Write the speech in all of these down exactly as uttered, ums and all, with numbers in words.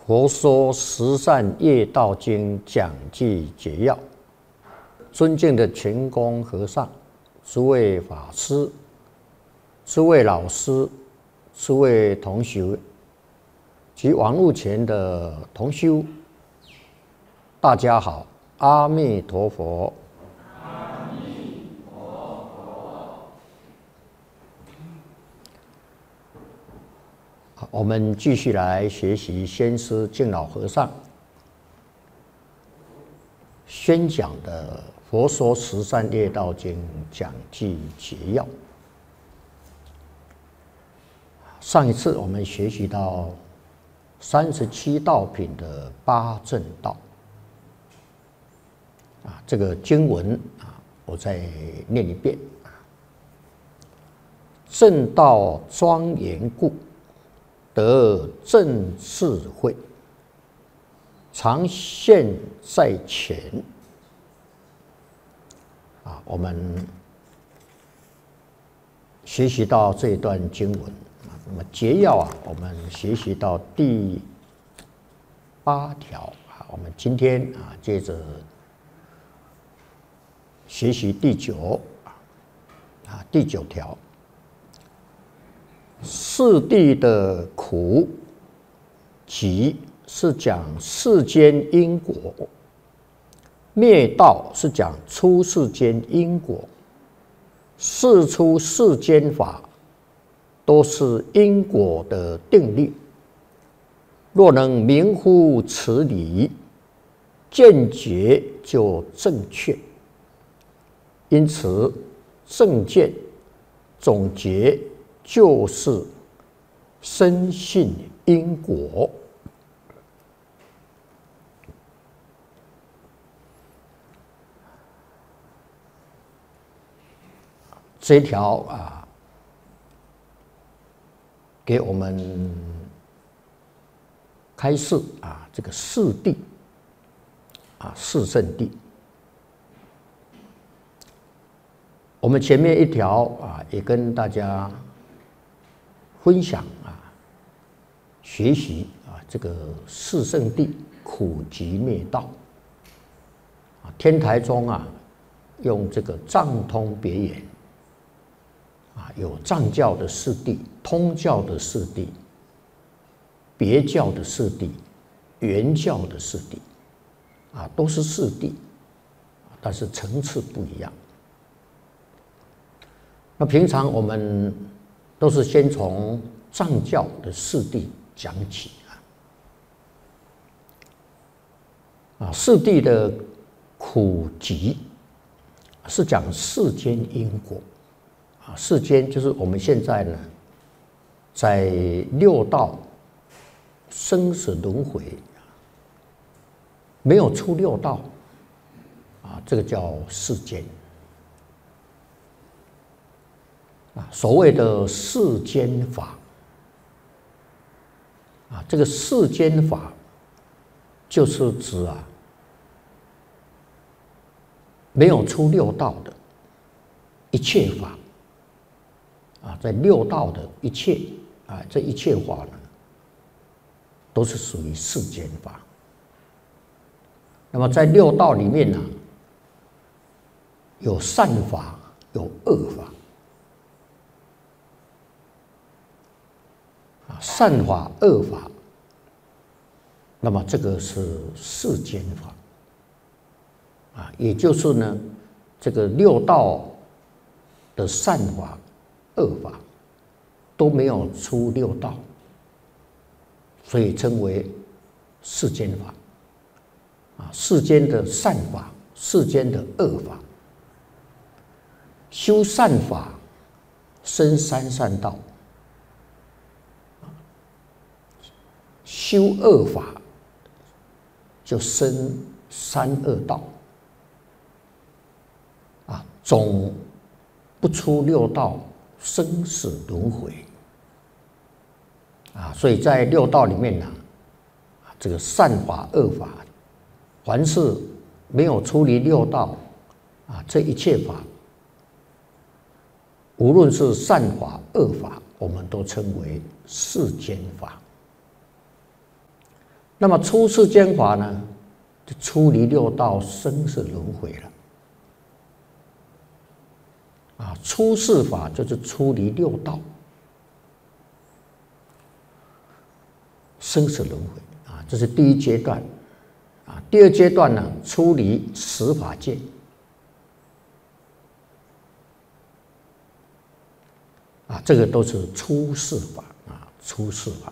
佛说十善业道经讲记解要，尊敬的全公和尚、诸位法师、诸位老师、诸位同学及网络前的同修，大家好，阿弥陀佛。 阿弥陀佛。 我们继续来学习先师净老和尚宣讲的《佛说十善业道经》讲记解要。上一次我们学习到三十七道品的八正道啊，这个经文啊，我再念一遍啊：正道庄严故，得正智慧，常现在前。啊，我们学习到这一段经文啊，那么结要啊，我们学习到第八条啊，我们今天啊接着学习第九啊，第九条。世谛的苦集是讲世间因果，灭道是讲出世间因果，世出世间法都是因果的定律。若能明乎此理，见解就正确。因此，正见总结就是深信因果。这一条啊，给我们开示啊，这个四谛啊，四圣谛。我们前面一条啊，也跟大家分享啊，学习啊，这个四圣谛苦集灭道啊，天台宗啊，用这个藏通别言啊，有藏教的四谛、通教的四谛、别教的四谛、原教的四谛啊，都是四谛，但是层次不一样。那平常我们都是先从藏教的四谛讲起啊，啊，四谛的苦集是讲世间因果啊，世间就是我们现在呢，在六道生死轮回，没有出六道啊，这个叫世间。所谓的世间法啊，这个世间法就是指啊，没有出六道的一切法啊，在六道的一切啊，这一切法呢，都是属于世间法。那么在六道里面呢，有善法，有恶法。善法、恶法，那么这个是世间法啊，也就是呢，这个六道的善法、恶法都没有出六道，所以称为世间法啊。世间的善法，世间的恶法，修善法生三善道。修恶法就生三恶道啊，总不出六道生死轮回啊，所以在六道里面呢，这个善法恶法，凡是没有出离六道啊，这一切法，无论是善法恶法，我们都称为世间法。 那么出世间法呢，就出离六道生死轮回了。啊，出世法就是出离六道生死轮回啊，这是第一阶段。啊，第二阶段呢，出离十法界。啊，这个都是出世法啊，出世法。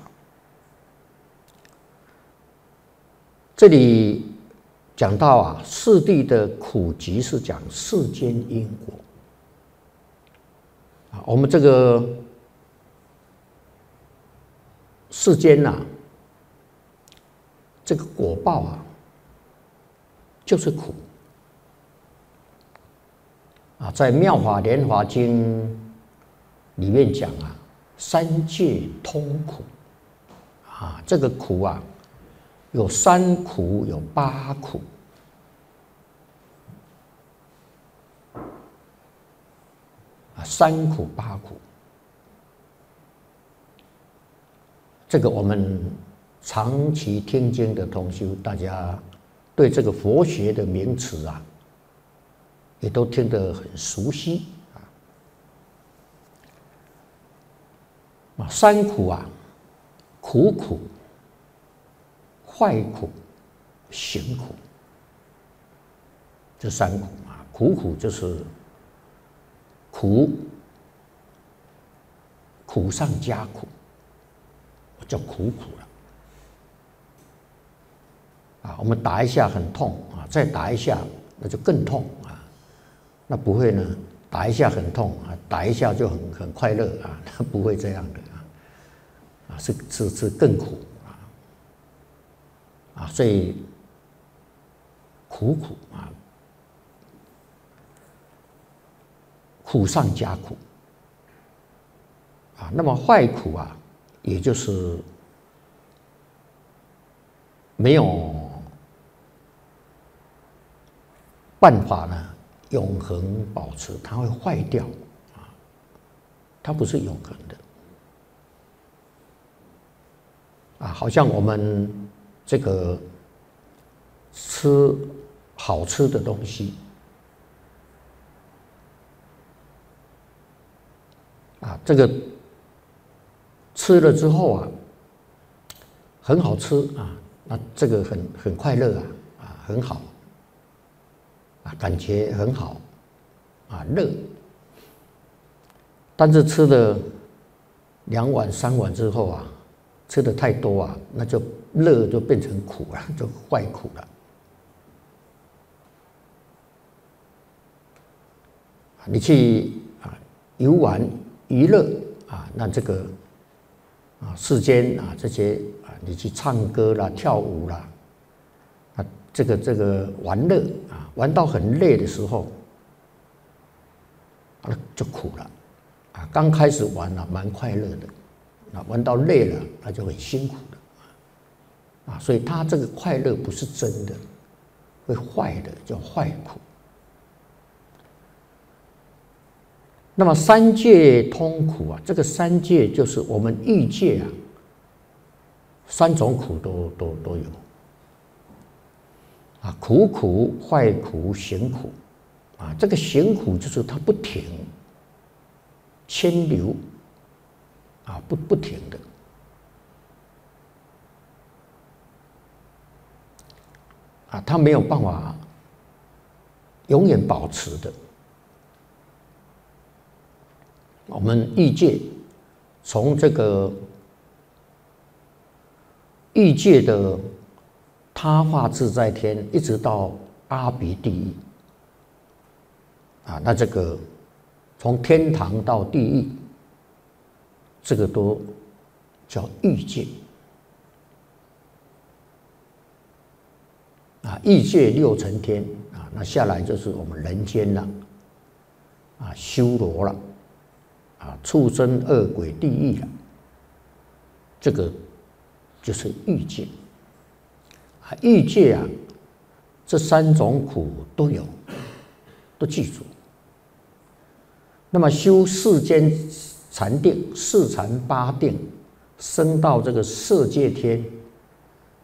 这里讲到啊，四谛的苦集是讲世间因果。啊，我们这个世间呐、啊，这个果报啊，就是苦。啊，在《妙法莲华经》里面讲啊，三界通苦。啊，这个苦啊，有三苦，有八苦。啊，三苦八苦，这个我们长期听经的同修，大家对这个佛学的名词啊，也都听得很熟悉啊。啊，三苦啊，苦苦、坏苦、行苦，这三苦啊，苦苦就是苦，苦上加苦，叫苦苦了。啊，我们打一下很痛啊，再打一下那就更痛啊。那不会呢，打一下很痛啊，打一下就很很快乐啊，那不会这样的啊，啊是是是更苦啊，啊所以苦苦啊，苦上加苦啊，那么坏苦啊，也就是没有办法呢，永恒保持，它会坏掉啊，它不是永恒的啊，好像我们这个吃好吃的东西啊，这个吃了之后啊，很好吃啊，那这个很很快乐啊，啊很好。啊，感觉很好，啊乐，但是吃了两碗三碗之后啊，吃的太多啊，那就乐就变成苦了，就坏苦了。你去啊游玩娱乐啊，那这个啊世间啊这些啊，你去唱歌啦、跳舞啦。这个这个玩乐啊，玩到很累的时候，啊就苦了，啊刚开始玩了蛮快乐的，啊玩到累了，那就很辛苦了，啊所以他这个快乐不是真的，会坏的，叫坏苦。那么三界通苦啊，这个三界就是我们欲界啊，三种苦都都都有。啊，苦苦、坏苦、行苦，啊，这个行苦就是它不停，牵流，啊，不不停的，啊，它没有办法永远保持的。我们欲界从这个欲界的他化自在天，一直到阿鼻地狱啊，那这个从天堂到地狱，这个都叫欲界啊，欲界六层天啊，那下来就是我们人间了啊，修罗了啊，畜生、恶鬼、地狱了，这个就是欲界。啊，欲界啊，这三种苦都有，都记住。那么修世间禅定，四禅八定，升到这个色界天，